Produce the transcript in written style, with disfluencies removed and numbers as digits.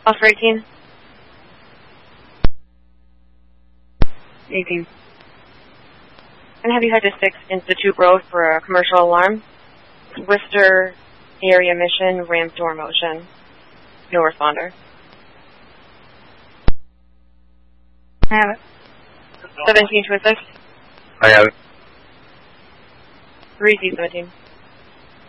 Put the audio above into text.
Officer 18. 18. And have you head to 6 Institute Road for a commercial alarm? Worcester area mission, ramp door motion. No responder. I have it. 17 to assist. I have it. 3C17.